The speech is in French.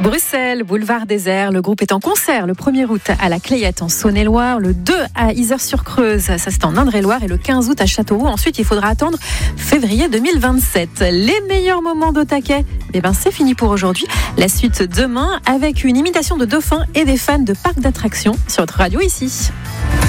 Bruxelles, boulevard Désert. Le groupe est en concert le 1er août à la Clayette en Saône-et-Loire, le 2 à Yzeure-sur-Creuse, ça c'est en Indre-et-Loire, et le 15 août à Châteauroux. Ensuite, il faudra attendre février 2027. Les meilleurs moments d'Au Taquet, c'est fini pour aujourd'hui. La suite demain avec une imitation de dauphins et des fans de parcs d'attractions sur votre radio ici.